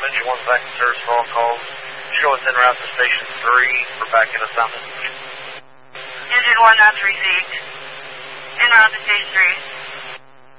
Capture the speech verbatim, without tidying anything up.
Engine one's back in service for all calls. Show us en route to Station three for back in assignment. Engine one, that's received. En route to Station three.